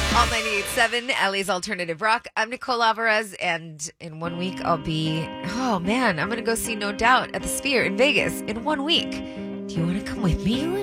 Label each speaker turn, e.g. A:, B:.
A: All 98.7, Ellie's Alternative Rock. I'm Nicole Alvarez, and in 1 week I'm going to go see No Doubt at the Sphere in Vegas in 1 week. Do you want to come with me?